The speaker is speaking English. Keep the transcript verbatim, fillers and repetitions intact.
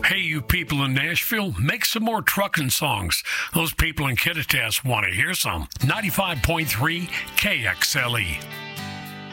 Hey, you people in Nashville, make some more trucking songs. Those people in Kittitas want to hear some. ninety-five point three K X L E.